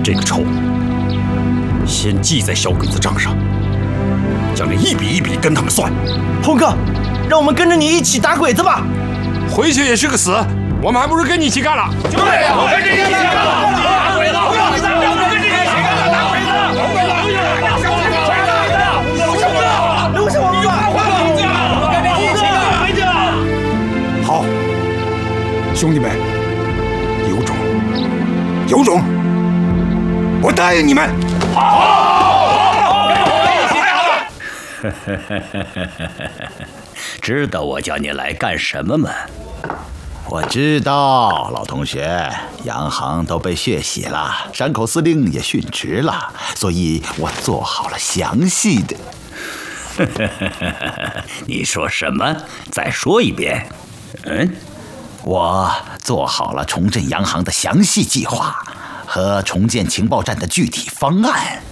这个仇先记在小鬼子账上，将这一笔一笔跟他们算。 猴哥，让我们跟着你一起打鬼子吧。 回去也是个死，我们还不如跟你一起干了。 对呀，我跟这些干了，打鬼子，我跟这些一起干了，打鬼子， 留下我们吧， 我跟这一起干回去。 好，兄弟们，有种，有种，我答应你们。 知道我叫你来干什么吗？ 我知道，老同学，洋行都被血洗了，山口司令也殉职了，所以我做好了详细的。 你说什么？再说一遍。 我做好了重振洋行的详细计划和重建情报站的具体方案。